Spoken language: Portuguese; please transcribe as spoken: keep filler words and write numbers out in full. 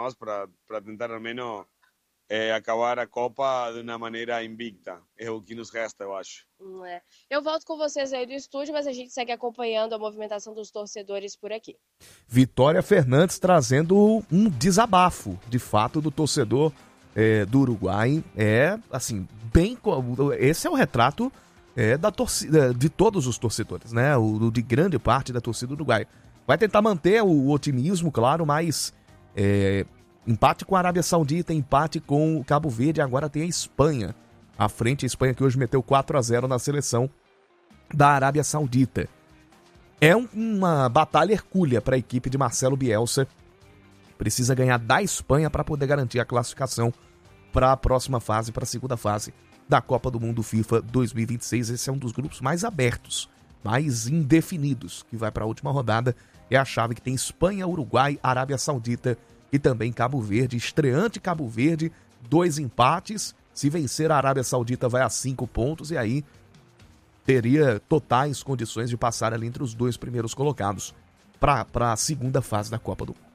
nós para tentar ao menos é, acabar a Copa de uma maneira invicta. É o que nos resta, eu acho. É. Eu volto com vocês aí do estúdio, mas a gente segue acompanhando a movimentação dos torcedores por aqui. Vitória Fernandes trazendo um desabafo, de fato, do torcedor é, do Uruguai. É, assim, bem... Esse é o retrato é, da torcida, de todos os torcedores, né? O, de grande parte da torcida do Uruguai. Vai tentar manter o otimismo, claro, mas é, empate com a Arábia Saudita, empate com o Cabo Verde, agora tem a Espanha à frente, a Espanha que hoje meteu quatro a zero na seleção da Arábia Saudita. É um, uma batalha hercúlea para a equipe de Marcelo Bielsa. Precisa ganhar da Espanha para poder garantir a classificação para a próxima fase, para a segunda fase da Copa do Mundo FIFA dois mil e vinte e seis. Esse é um dos grupos mais abertos, mais indefinidos, que vai para a última rodada. É a chave que tem Espanha, Uruguai, Arábia Saudita e também Cabo Verde. Estreante Cabo Verde, dois empates. Se vencer a Arábia Saudita vai a cinco pontos e aí teria totais condições de passar ali entre os dois primeiros colocados para a segunda fase da Copa do Mundo.